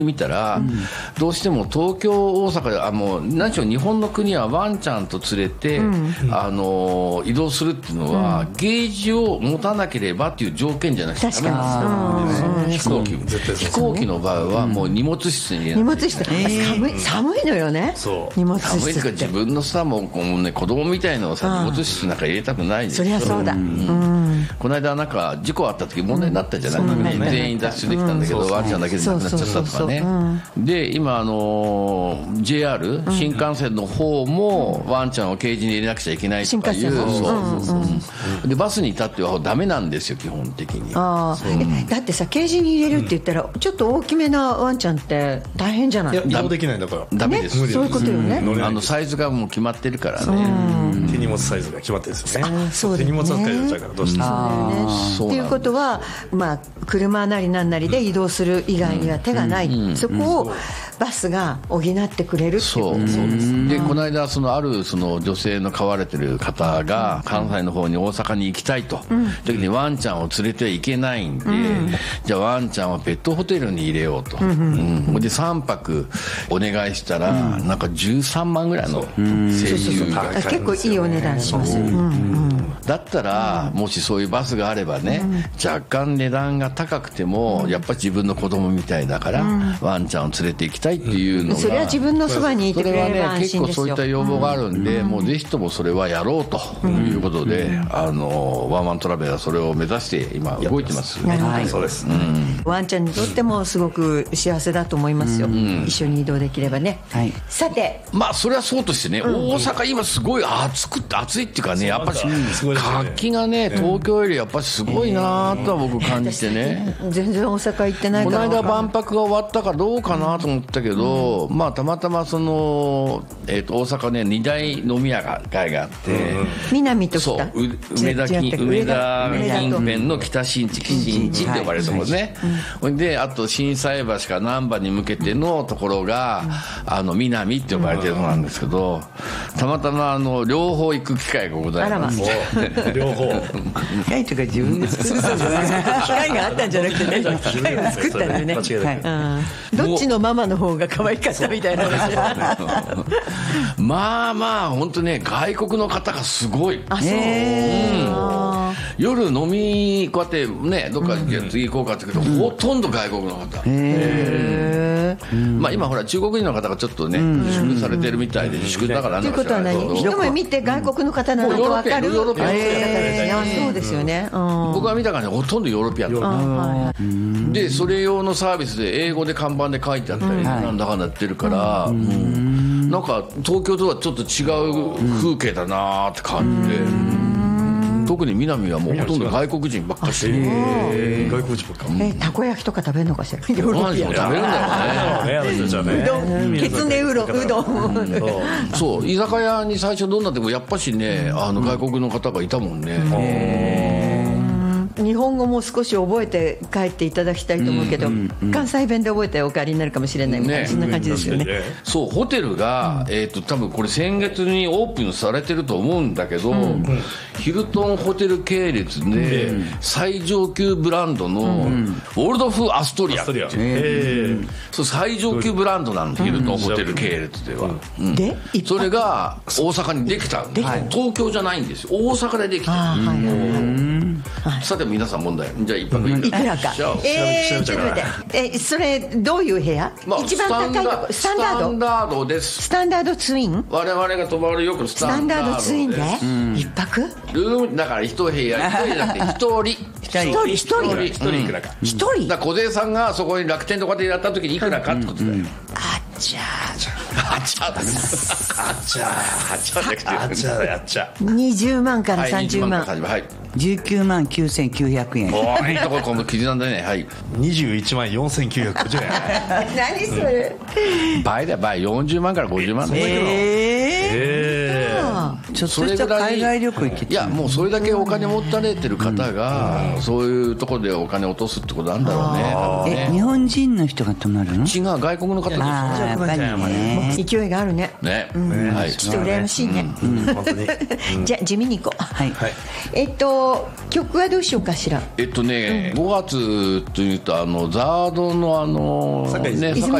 見たら、どうしても東京大阪でもう何しろ日本の国はワンちゃんと連れて、移動するっていうのは、ゲージを持たなければっていう条件じゃなくてダメなんですよ。飛行機の場合はもう荷物室に入れない。荷物室、 寒いのよね。荷物室寒いから自分のさ、もうね、子供みたいのをさ、荷物室なんか入れたくないでしょ。 そりゃそうだ。 この間なんか事故あった時問題になったじゃない、全員脱出できたんだけど、ワンちゃんだけで亡くなっちゃったとかね。で今JR 新幹線の方もワンちゃんをケージに入れなくちゃいけないとかいう、でバスに至ってはダメなんですよ、基本的に。 だってさ、ケージに入れるって言ったら、ちょっと大きめなワンちゃんって大変じゃない？ 移動できないんだからダメです。 そういうことよね。 サイズがもう決まってるからね。 手荷物サイズが決まってるんですよね。手荷物扱いになっちゃうからどうしても。 っていうことは、車なりなんなりで移動する以外には手がない、そこをバスが補ってくれるっていうことですね。 でこの間ある女性の飼われてる方が関西の方に大阪に行きたいと、時にワンちゃんを連れて行けないんで、じゃあワンちゃんはペットホテルに入れようと、で3泊お願いしたら、なんか13万ぐらいの請求が結構いいお値段しますよ。 だったら、もしそういうバスがあればね、若干値段が高くても、やっぱり自分の子供みたいだから、ワンちゃんを連れて行きたいっていうのが、 それは自分のそばにいてくれれば安心ですよ。 結構そういった要望があるんで、もうぜひともそれはやろうということで、ワンワントラベルはそれを目指して今動いてます。 そうです。 ワンちゃんにとってもすごく幸せだと思いますよ。一緒に移動できればね。さて、 それはそうとしてね、大阪今すごい暑いっていうかね、やっぱり活気がね、東京よりやっぱりすごいなとは僕感じてね。 全然大阪行ってないから。 この間万博が終わったかどうかなと思ったけど、たまたま大阪ね、2大飲み屋街があって、 南と北、 梅田近辺の北新地、新地って呼ばれるところね。であと心斎橋から難波に向けてのところが南って呼ばれてるのなんですけど、たまたま両方行く機会がございます。 両方機械とか自分で作ったんじゃない機械があったんじゃなくてね、機械が作ったんだよね。どっちのママの方が可愛かったみたいな話。 本当ね、外国の方がすごい。夜飲みこうやってね、どっか次行こうかって言うけど、ほとんど外国の方。今ほら中国人の方がちょっとね、自粛されてるみたいで、自粛だからなんだか知らないけど、 一目見て外国の方なのと分かる。 ヨーロピアン。 そうですよね。 僕が見た感じほとんどヨーロピアンで、それ用のサービスで英語で看板で書いてあったり、なんだかんだやってるから、なんか東京とはちょっと違う風景だなって感じで。特に南はもうほとんど外国人ばっかりしてる。 外国人ばっかり。 たこ焼きとか食べるのかしら。ヨーロピアン食べるんだよね。きつねうどん。 そう居酒屋に最初どんなでもやっぱしね、外国の方がいたもんね。 日本語も少し覚えて帰っていただきたいと思うけど、関西弁で覚えてお帰りになるかもしれないみたいな、そんな感じですよね。 そう、ホテルが、多分これ先月にオープンされてると思うんだけど、ヒルトンホテル系列で最上級ブランドのウォルドフ・アストリアっていう、そう最上級ブランドなの、ヒルトンホテル系列では。 でそれが大阪にできた。東京じゃないんですよ、大阪でできた。さて皆さん問題、じゃあ一泊いくらか。 ちょっと待って、それどういう部屋？一番高いとこスタンダードです。スタンダードツイン？ 我々が泊まるよくスタンダードツインで一泊？ ルームだから一部屋、一人じゃなくて一人いくらか。 一人？ だから小勢さんがそこに楽天とかでやった時にいくらかってことだよ。 あちゃ20万から30万。 19万9900円。 いいところ、この刻んでね。はい。 21万4950円。 何それ？ 倍だよ、倍。40万から50万だよ。 ちょっとした海外旅行行けていやもうそれだけお金持たれてる方が、そういうところでお金落とすってことなんだろうね。 日本人の人が泊まるの？ 違う、外国の方ですよ。 やっぱりね、 勢いがあるね。 ね、はい、 ちょっと羨ましいね。 本当に。 じゃあ地味に行こう。 はい。 曲はどうしようかしら。 5月というとザードの酒井ね、酒